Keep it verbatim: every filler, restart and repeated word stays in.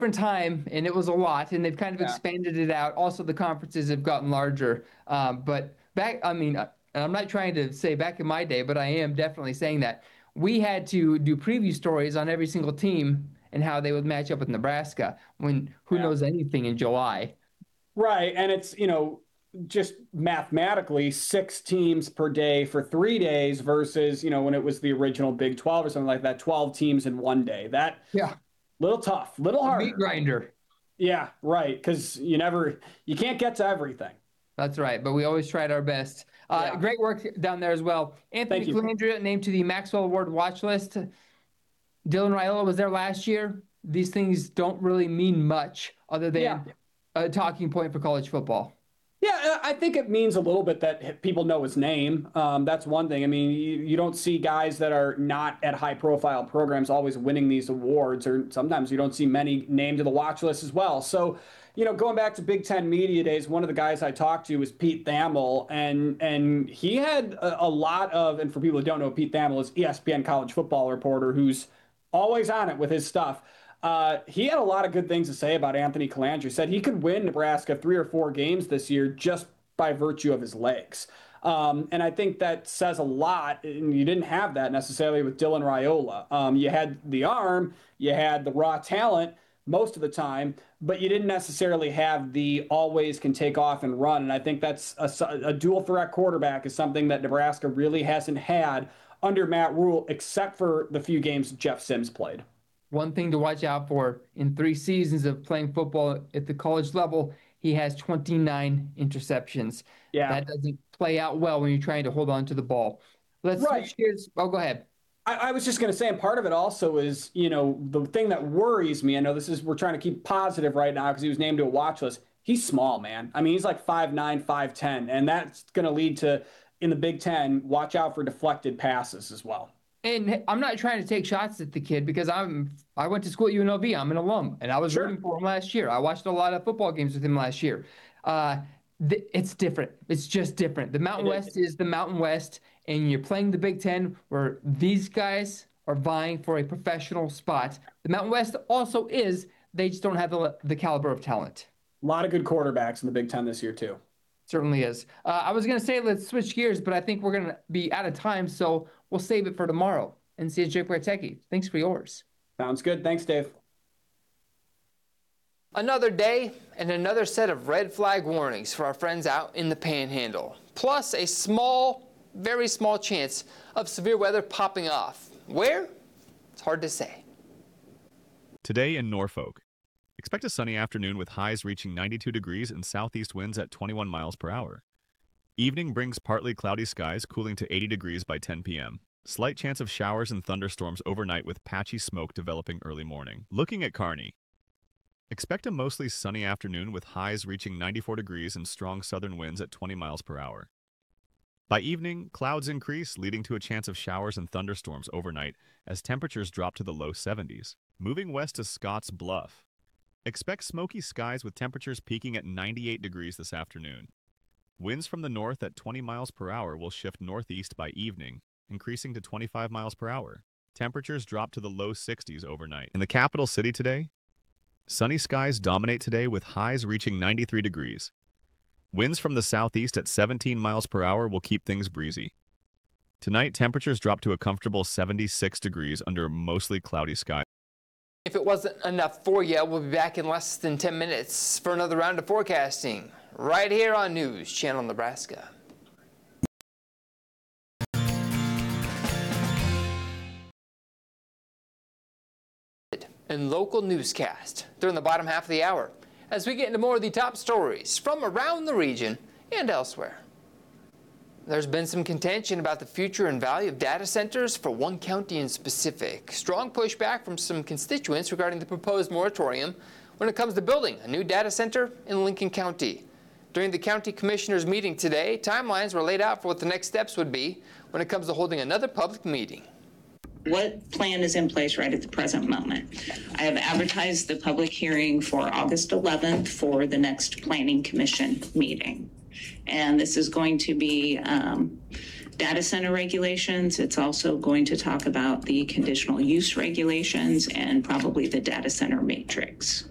different time, and it was a lot, and they've kind of Yeah. expanded it out. Also, the conferences have gotten larger. Um, but back, I mean, uh, and I'm not trying to say back in my day, but I am definitely saying that we had to do preview stories on every single team and how they would match up with Nebraska when who Yeah. knows anything in July. Right. And it's, you know, just mathematically six teams per day for three days versus, you know, when it was the original Big twelve or something like that, twelve teams in one day. That Yeah, little tough, little a meat harder. grinder. Yeah, right. Because you never, you can't get to everything. That's right, but we always tried our best. Uh, Yeah. great work down there as well. Anthony Thank you. Calandria named to the Maxwell Award watch list. Dylan Raiola was there last year. These things don't really mean much other Yeah. than a talking point for college football. Yeah, I think it means a little bit that people know his name. Um, that's one thing. I mean, you, you don't see guys that are not at high profile programs always winning these awards, or sometimes you don't see many named to the watch list as well. So, you know, going back to Big Ten Media Days, one of the guys I talked to was Pete Thamel, and and he had a, a lot of, and for people who don't know, Pete Thamel is E S P N college football reporter who's always on it with his stuff. Uh, he had a lot of good things to say about Anthony Calandria. Said he could win Nebraska three or four games this year just by virtue of his legs. Um, and I think that says a lot. And you didn't have that necessarily with Dylan Raiola. Um, you had the arm, you had the raw talent most of the time, but you didn't necessarily have the always can take off and run. And I think that's a, a dual threat quarterback is something that Nebraska really hasn't had under Matt Rhule, except for the few games Jeff Sims played. One thing to watch out for in three seasons of playing football at the college level, he has twenty-nine interceptions. Yeah. That doesn't play out well when you're trying to hold on to the ball. Let's right. switch gears. Oh, go ahead. I, I was just going to say, and part of it also is, you know, the thing that worries me. I know this is, we're trying to keep positive right now because he was named to a watch list. He's small, man. I mean, he's like five nine, five ten, and that's going to lead to, in the Big Ten, watch out for deflected passes as well. And I'm not trying to take shots at the kid because I'm I went to school at U N L V. I'm an alum, and I was Sure. rooting for him last year. I watched a lot of football games with him last year. Uh, th- it's different. It's just different. The Mountain It West is. is the Mountain West, and you're playing the Big Ten where these guys are vying for a professional spot. The Mountain West also is. They just don't have the the caliber of talent. A lot of good quarterbacks in the Big Ten this year too. Certainly is. Uh, I was going to say let's switch gears, but I think we're going to be out of time, so we'll save it for tomorrow. And see you, Jake Bartecki. Thanks for yours. Sounds good. Thanks, Dave. Another day and another set of red flag warnings for our friends out in the Panhandle. Plus a small, very small chance of severe weather popping off. Where? It's hard to say. Today in Norfolk. Expect a sunny afternoon with highs reaching ninety-two degrees and southeast winds at twenty-one miles per hour. Evening brings partly cloudy skies, cooling to eighty degrees by ten p m Slight chance of showers and thunderstorms overnight with patchy smoke developing early morning. Looking at Kearney. Expect a mostly sunny afternoon with highs reaching ninety-four degrees and strong southern winds at twenty miles per hour. By evening, clouds increase, leading to a chance of showers and thunderstorms overnight as temperatures drop to the low seventies. Moving west to Scotts Bluff. Expect smoky skies with temperatures peaking at ninety-eight degrees this afternoon. Winds from the north at twenty miles per hour will shift northeast by evening, increasing to twenty-five miles per hour. Temperatures drop to the low sixties overnight. In the capital city today, sunny skies dominate today with highs reaching ninety-three degrees. Winds from the southeast at seventeen miles per hour will keep things breezy. Tonight, temperatures drop to a comfortable seventy-six degrees under mostly cloudy skies. If it wasn't enough for you, we'll be back in less than ten minutes for another round of forecasting right here on News Channel Nebraska. And local newscast during the bottom half of the hour as we get into more of the top stories from around the region and elsewhere. There's been some contention about the future and value of data centers for one county in specific. Strong pushback from some constituents regarding the proposed moratorium when it comes to building a new data center in Lincoln County. During the county commissioners meeting today, timelines were laid out for what the next steps would be when it comes to holding another public meeting. What plan is in place right at the present moment? I have advertised the public hearing for August eleventh for the next Planning Commission meeting. And this is going to be um, data center regulations. It's also going to talk about the conditional use regulations and probably the data center matrix.